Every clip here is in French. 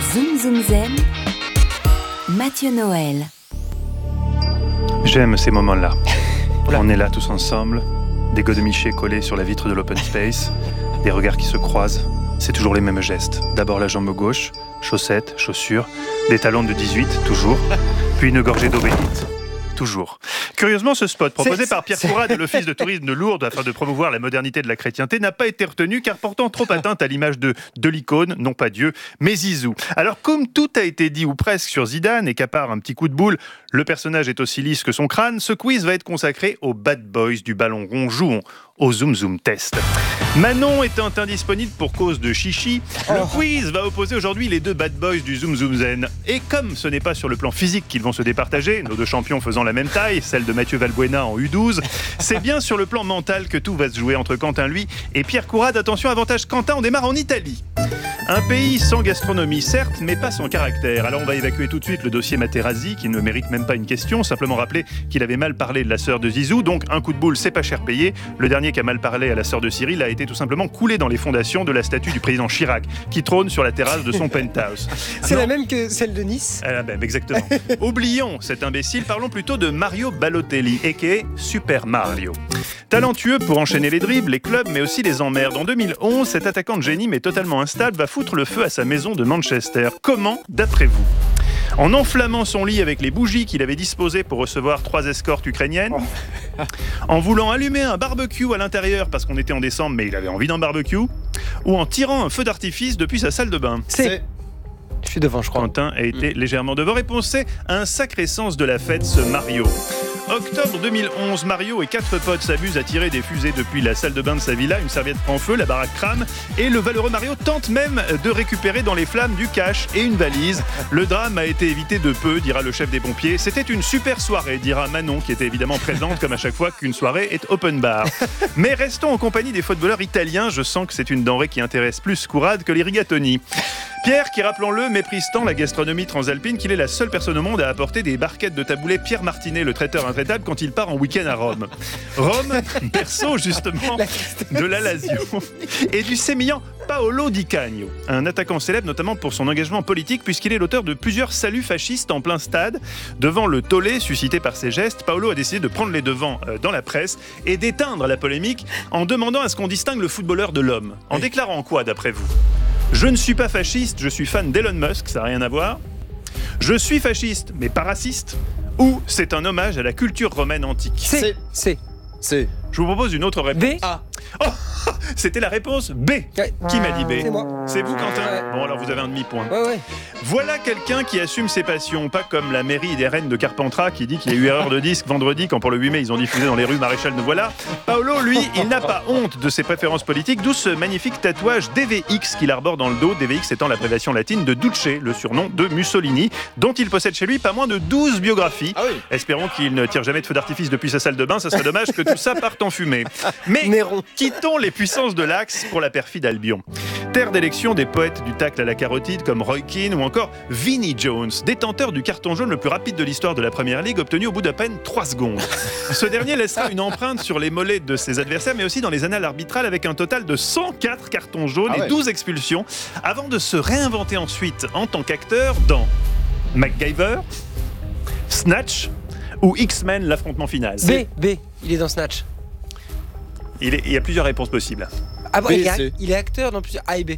Zoom Zoom Zen, Mathieu Noël. J'aime ces moments-là. On est là tous ensemble, des godemichés collés sur la vitre de l'open space, des regards qui se croisent. C'est toujours les mêmes gestes. D'abord la jambe gauche, chaussettes, chaussures, des talons de 18, toujours, puis une gorgée d'eau bénite. Toujours. Curieusement, ce spot proposé par Pierre Courade de l'Office de tourisme de Lourdes afin de promouvoir la modernité de la chrétienté n'a pas été retenu car portant trop atteinte à l'image de l'icône, non pas Dieu, mais Zizou. Alors comme tout a été dit ou presque sur Zidane et qu'à part un petit coup de boule, le personnage est aussi lisse que son crâne, ce quiz va être consacré aux bad boys du ballon rond. Jouons au Zoom Zoom Test. Manon étant indisponible pour cause de chichi, le quiz va opposer aujourd'hui les deux bad boys du Zoom Zoom Zen. Et comme ce n'est pas sur le plan physique qu'ils vont se départager, nos deux champions faisant la même taille, celle de Mathieu Valbuena en U12, c'est bien sur le plan mental que tout va se jouer entre Quentin, lui, et Pierre Courade. Attention, avantage Quentin, on démarre en Italie. Un pays sans gastronomie, certes, mais pas sans caractère. Alors on va évacuer tout de suite le dossier Materazzi, qui ne mérite même pas une question, simplement rappeler qu'il avait mal parlé de la sœur de Zizou, donc un coup de boule, c'est pas cher payé. Le dernier qui a mal parlé à la sœur de Cyril a été tout simplement coulé dans les fondations de la statue du président Chirac, qui trône sur la terrasse de son penthouse. C'est la même que celle de Nice. Exactement. Oublions cet imbécile, parlons plutôt de Mario Balotelli, a.k.a. Super Mario. Talentueux pour enchaîner les dribbles, les clubs, mais aussi les emmerdes. En 2011, cet attaquant de génie, mais totalement instable, va foutre le feu à sa maison de Manchester. Comment, d'après vous ? En enflammant son lit avec les bougies qu'il avait disposées pour recevoir 3 escortes ukrainiennes, en voulant allumer un barbecue à l'intérieur parce qu'on était en décembre mais il avait envie d'un barbecue, ou en tirant un feu d'artifice depuis sa salle de bain. Je suis devant, je crois. Quentin a été légèrement devant. Réponse C, un sacré sens de la fête, ce Mario. Octobre 2011, Mario et 4 potes s'amusent à tirer des fusées depuis la salle de bain de sa villa. Une serviette prend feu, la baraque crame et le valeureux Mario tente même de récupérer dans les flammes du cash et une valise. Le drame a été évité de peu, dira le chef des pompiers. C'était une super soirée, dira Manon, qui était évidemment présente comme à chaque fois qu'une soirée est open bar. Mais restons en compagnie des footballeurs italiens. Je sens que c'est une denrée qui intéresse plus Courade que les rigatoni. Pierre, qui, rappelons-le, méprise tant la gastronomie transalpine qu'il est la seule personne au monde à apporter des barquettes de taboulet Pierre Martinet, le traiteur intraitable, quand il part en week-end à Rome. Rome, berceau justement de la Lazio et du sémillant Paolo Di Canio, un attaquant célèbre notamment pour son engagement politique puisqu'il est l'auteur de plusieurs saluts fascistes en plein stade. Devant le tollé suscité par ses gestes, Paolo a décidé de prendre les devants dans la presse et d'éteindre la polémique en demandant à ce qu'on distingue le footballeur de l'homme. En déclarant quoi d'après vous ? Je ne suis pas fasciste, je suis fan d'Elon Musk, ça n'a rien à voir. Je suis fasciste, mais pas raciste. Ou c'est un hommage à la culture romaine antique. C. Je vous propose une autre réponse. B. A. Oh, c'était la réponse B. Qui m'a dit B ? C'est moi. C'est vous, Quentin ? Ouais. Bon, alors vous avez un demi-point. Ouais. Voilà quelqu'un qui assume ses passions, pas comme la mairie des Rennes de Carpentras qui dit qu'il y a eu erreur de disque vendredi quand pour le 8 mai ils ont diffusé dans les rues Maréchal de Voilà. Paolo, lui, il n'a pas honte de ses préférences politiques, d'où ce magnifique tatouage DVX qu'il arbore dans le dos, DVX étant l'abréviation latine de Duce, le surnom de Mussolini, dont il possède chez lui pas moins de 12 biographies. Ah oui. Espérons qu'il ne tire jamais de feu d'artifice depuis sa salle de bain, ça serait dommage que tout ça parte en fumée. Mais Néron. Quittons les puissances de l'Axe pour la perfide Albion. Terre d'élection des poètes du tacle à la carotide comme Roy Keane ou encore Vinnie Jones, détenteur du carton jaune le plus rapide de l'histoire de la Première Ligue, obtenu au bout d'à peine 3 secondes. Ce dernier laissera une empreinte sur les mollets de ses adversaires, mais aussi dans les annales arbitrales avec un total de 104 cartons jaunes et 12 expulsions, avant de se réinventer ensuite en tant qu'acteur dans MacGyver, Snatch ou X-Men, l'affrontement final. B. Il est dans Snatch. Il y a plusieurs réponses possibles. Ah bon, il est acteur dans plusieurs A et B.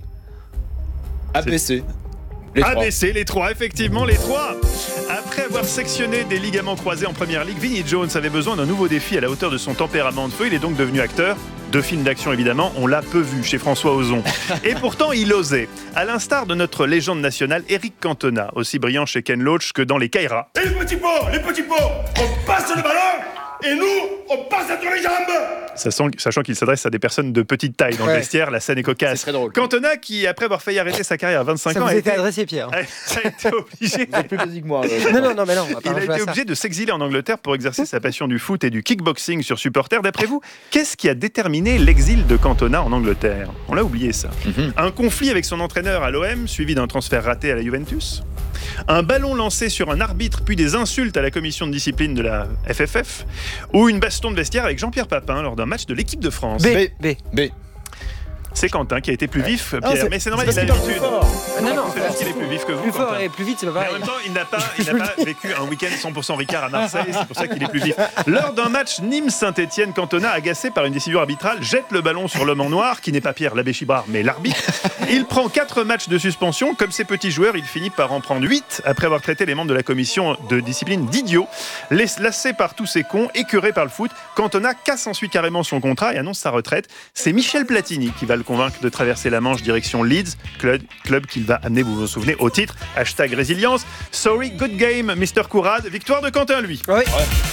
ABC. ABC, les 3, effectivement, les 3. Après avoir sectionné des ligaments croisés en première ligue, Vinnie Jones avait besoin d'un nouveau défi à la hauteur de son tempérament de feu. Il est donc devenu acteur. 2 films d'action, évidemment, on l'a peu vu chez François Ozon. Et pourtant, il osait. À l'instar de notre légende nationale, Éric Cantona, aussi brillant chez Ken Loach que dans les Kairas. Et les petits pots, on passe le ballon et nous, on passe entre les jambes. Sachant qu'il s'adresse à des personnes de petite taille dans le vestiaire, la scène est cocasse. C'est très drôle. Cantona, qui après avoir failli arrêter sa carrière à 25 ans, Ça vous était adressé, Pierre. a été obligé. Vous êtes plus basique que moi. Non, mais non. Il a été obligé de s'exiler en Angleterre pour exercer sa passion du foot et du kickboxing sur supporters. D'après vous, qu'est-ce qui a déterminé l'exil de Cantona en Angleterre ? On l'a oublié ça. Un conflit avec son entraîneur à l'OM, suivi d'un transfert raté à la Juventus. Un ballon lancé sur un arbitre, puis des insultes à la commission de discipline de la FFF, ou une baston de vestiaire avec Jean-Pierre Papin lors d'un match de l'équipe de France. B. C'est Quentin qui a été plus vif, Pierre, mais c'est normal, il a l'habitude. l'habitude. non, C'est parce qu'il est plus vif que vous. plus fort Quentin. et plus vite, c'est pas Mais pareil. en même temps, il n'a pas vécu un week-end 100% Ricard à Marseille, c'est pour ça qu'il est plus vif. Lors d'un match Nîmes-Saint-Etienne, Cantona, agacé par une décision arbitrale, jette le ballon sur l'homme en noir, qui n'est pas Pierre Labbé-Chibrard, mais l'arbitre. Il prend 4 matchs de suspension. Comme ses petits joueurs, il finit par en prendre 8 après avoir traité les membres de la commission de discipline d'idiots. Lassé par tous ces cons, écœuré par le foot, Cantona casse ensuite carrément son contrat et annonce sa retraite. C'est Michel Platini qui va le convaincre de traverser la Manche direction Leeds, club qu'il va amener, vous vous souvenez, au titre. #résilience. Sorry, good game, Mr. Courade. Victoire de Quentin, lui. Oui.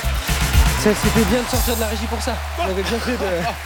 Ça c'était bien de sortir de la régie pour ça. On avait bien fait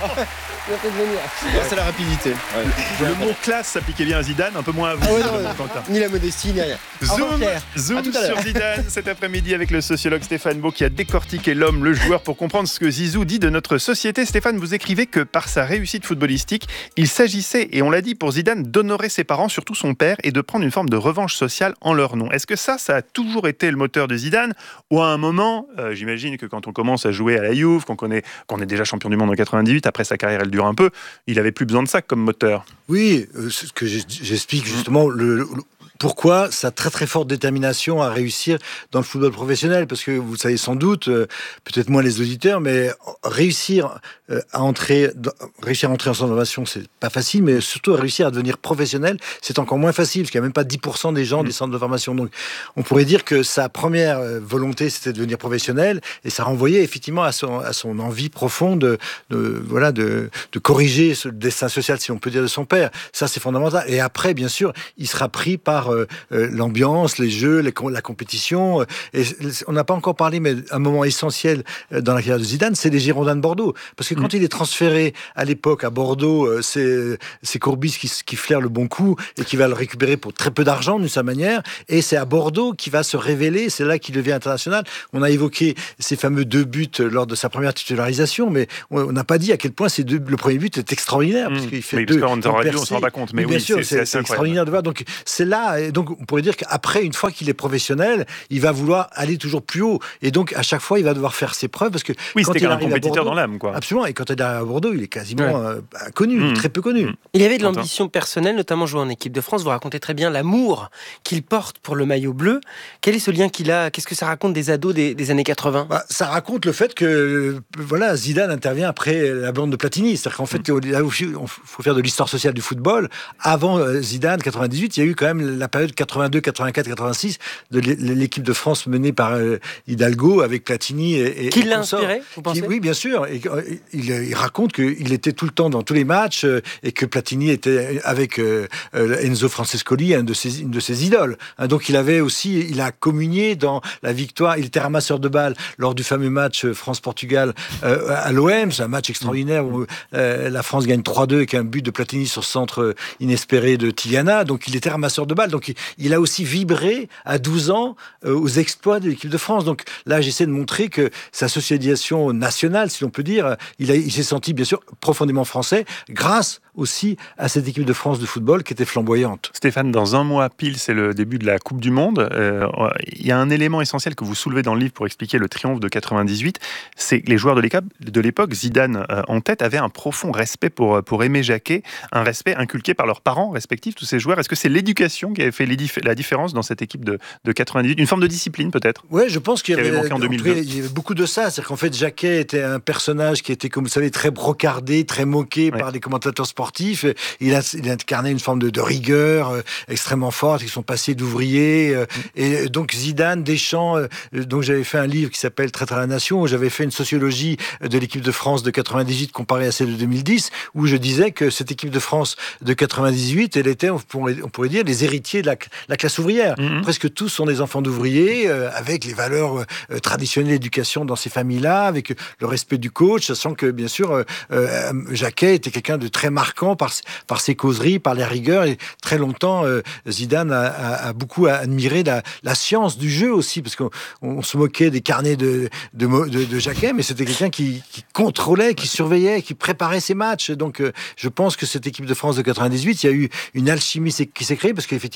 de venir. C'est la rapidité. Ouais. Le mot classe s'appliquait bien à Zidane, un peu moins à vous, Quentin. Ni la modestie, ni rien. Zoom À tout à l'heure. sur Zidane cet après-midi avec le sociologue Stéphane Beau qui a décortiqué l'homme, le joueur pour comprendre ce que Zizou dit de notre société. Stéphane, vous écrivez que par sa réussite footballistique, il s'agissait, et on l'a dit pour Zidane, d'honorer ses parents, surtout son père, et de prendre une forme de revanche sociale en leur nom. Est-ce que ça a toujours été le moteur de Zidane, ou à un moment, j'imagine que quand on commence à jouer à la Juve, qu'on est déjà champion du monde en 98, après sa carrière elle dure un peu, il avait plus besoin de ça comme moteur. Oui, ce que j'explique justement pourquoi sa très très forte détermination à réussir dans le football professionnel, parce que vous le savez sans doute, peut-être moins les auditeurs, mais réussir à entrer en centre de formation, c'est pas facile, mais surtout réussir à devenir professionnel, c'est encore moins facile, parce qu'il n'y a même pas 10% des gens des centres de formation. Donc on pourrait dire que sa première volonté, c'était de devenir professionnel, et ça renvoyait effectivement à son envie profonde de corriger ce destin social, si on peut dire, de son père. Ça, c'est fondamental. Et après, bien sûr, il sera pris par l'ambiance, les jeux, la compétition. Et on n'a pas encore parlé, mais un moment essentiel dans la carrière de Zidane, c'est les Girondins de Bordeaux. Parce que quand il est transféré à l'époque à Bordeaux, c'est Courbis qui flaire le bon coup et qui va le récupérer pour très peu d'argent d'une certaine manière. Et c'est à Bordeaux qu'il va se révéler. C'est là qu'il devient international. On a évoqué ces fameux 2 buts lors de sa première titularisation, mais on n'a pas dit à quel point le premier but est extraordinaire. Parce qu'il fait parce qu'en radio, on ne s'en rend pas compte. Mais bien oui, sûr, c'est c'est extraordinaire de voir. Donc c'est là. Et donc on pourrait dire qu'après, une fois qu'il est professionnel, il va vouloir aller toujours plus haut. Et donc à chaque fois, il va devoir faire ses preuves parce que c'était il un arrive compétiteur à Bordeaux, dans l'âme, quoi. Absolument. Et quand il arrive à Bordeaux, il est quasiment inconnu, très peu connu. Il avait de l'ambition personnelle, notamment jouer en équipe de France. Vous racontez très bien l'amour qu'il porte pour le maillot bleu. Quel est ce lien qu'il a? Qu'est-ce que ça raconte des ados des années 80? Ça raconte le fait que Zidane intervient après la bande de Platini. C'est-à-dire qu'en fait, il faut faire de l'histoire sociale du football. Avant Zidane, 98, il y a eu quand même la période 82, 84, 86 de l'équipe de France menée par Hidalgo avec Platini et qui l'a inspiré, vous pensez? Oui, bien sûr. Et, il raconte qu'il était tout le temps dans tous les matchs et que Platini était avec Enzo Francescoli, une de ses idoles. Donc il a communié dans la victoire. Il était ramasseur de balles lors du fameux match France-Portugal à l'OM. C'est un match extraordinaire où la France gagne 3-2 avec un but de Platini sur centre inespéré de Tigana. Donc il était ramasseur de balles. Donc il a aussi vibré à 12 ans aux exploits de l'équipe de France. Donc là, j'essaie de montrer que sa socialisation nationale, si l'on peut dire, il s'est senti bien sûr profondément français grâce aussi à cette équipe de France de football qui était flamboyante. Stéphane, dans un mois pile, c'est le début de la Coupe du Monde. Il y a un élément essentiel que vous soulevez dans le livre pour expliquer le triomphe de 98. C'est que les joueurs de l'époque, Zidane en tête, avaient un profond respect pour Aimé Jacquet, un respect inculqué par leurs parents respectifs, tous ces joueurs. Est-ce que c'est l'éducation qui avait fait la différence dans cette équipe de 98? Une forme de discipline peut-être? Oui, je pense qu'il y avait manqué en 2002. Il y avait beaucoup de ça. C'est-à-dire qu'en fait, Jacquet était un personnage qui était, comme vous savez, très brocardé, très moqué par les commentateurs sportifs. Il incarnait une forme de rigueur extrêmement forte. Ils sont passés d'ouvriers. Et donc Zidane, Deschamps, donc j'avais fait un livre qui s'appelle Traître à la Nation, où j'avais fait une sociologie de l'équipe de France de 98 comparée à celle de 2010, où je disais que cette équipe de France de 98, elle était, on pourrait dire, les héritiers de la classe ouvrière. Presque tous sont des enfants d'ouvriers, avec les valeurs traditionnelles d'éducation dans ces familles-là, avec le respect du coach, sachant que, bien sûr, Jacquet était quelqu'un de très marquant par ses causeries, par les rigueurs, et très longtemps, Zidane a beaucoup admiré la science du jeu aussi, parce qu'on se moquait des carnets de Jacquet, mais c'était quelqu'un qui contrôlait, qui surveillait, qui préparait ses matchs. Donc, je pense que cette équipe de France de 98, il y a eu une alchimie qui s'est créée, parce qu'effectivement,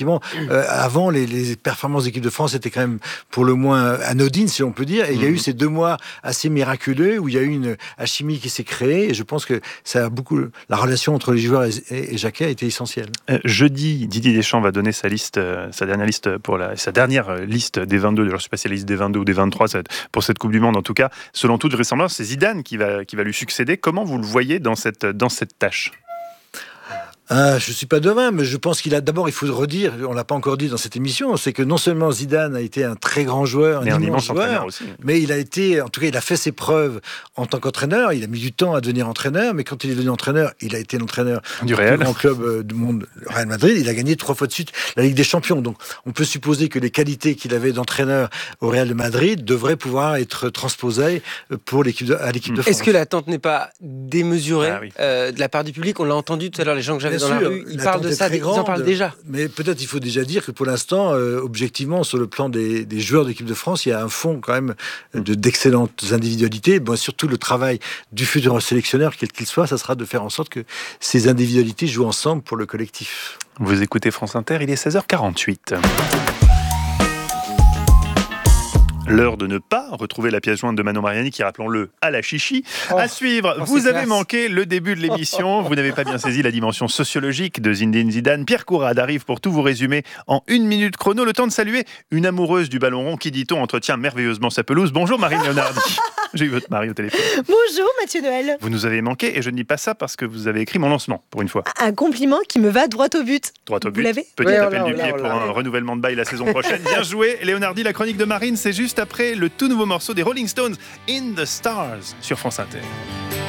qu'effectivement, avant, les performances d'équipe de France étaient quand même pour le moins anodines, si on peut dire. Et il y a eu ces 2 mois assez miraculeux où il y a eu une alchimie qui s'est créée. Et je pense que ça a beaucoup, la relation entre les joueurs et Jacquet a été essentielle. Jeudi, Didier Deschamps va donner sa dernière liste sa dernière liste des 22. Je ne sais pas si c'est la liste des 22 ou des 23 pour cette Coupe du Monde. En tout cas, selon toute vraisemblance, c'est Zidane qui va lui succéder. Comment vous le voyez dans cette tâche ? Je ne suis pas devin, mais je pense qu'il a d'abord, il faut le redire, on ne l'a pas encore dit dans cette émission, c'est que non seulement Zidane a été un très grand joueur, un immense joueur, aussi, mais il a été, en tout cas, il a fait ses preuves en tant qu'entraîneur. Il a mis du temps à devenir entraîneur, mais quand il est devenu entraîneur, il a été l'entraîneur du plus grand club du monde, le Real Madrid. Il a gagné 3 fois de suite la Ligue des Champions. Donc, on peut supposer que les qualités qu'il avait d'entraîneur au Real de Madrid devraient pouvoir être transposées à l'équipe de France. Est-ce que l'attente n'est pas démesurée de la part du public ? On l'a entendu tout à l'heure, les gens que j'avais dans la rue, ils parlent de ça, ils en parlent déjà. Mais peut-être il faut déjà dire que pour l'instant, objectivement, sur le plan des joueurs d'équipe de France, il y a un fond quand même d'excellentes individualités. Bon, surtout le travail du futur sélectionneur, quel qu'il soit, ça sera de faire en sorte que ces individualités jouent ensemble pour le collectif. Vous écoutez France Inter, il est 16h48. L'heure de ne pas retrouver la pièce jointe de Manon Mariani qui, rappelons-le, à la chichi. À suivre, vous avez manqué le début de l'émission. Vous n'avez pas bien saisi la dimension sociologique de Zinedine Zidane. Pierre Courade arrive pour tout vous résumer en 1 minute chrono. Le temps de saluer une amoureuse du ballon rond qui, dit-on, entretient merveilleusement sa pelouse. Bonjour Marine Leonardi. J'ai eu votre mari au téléphone. Bonjour Mathieu Noël. Vous nous avez manqué et je ne dis pas ça parce que vous avez écrit mon lancement, pour une fois. Un compliment qui me va droit au but. Droit au but. Vous l'avez ? Petit appel du pied pour un renouvellement de bail la saison prochaine. Bien joué, Leonardi. La chronique de Marine, c'est juste après le tout nouveau morceau des Rolling Stones, In the Stars, sur France Inter.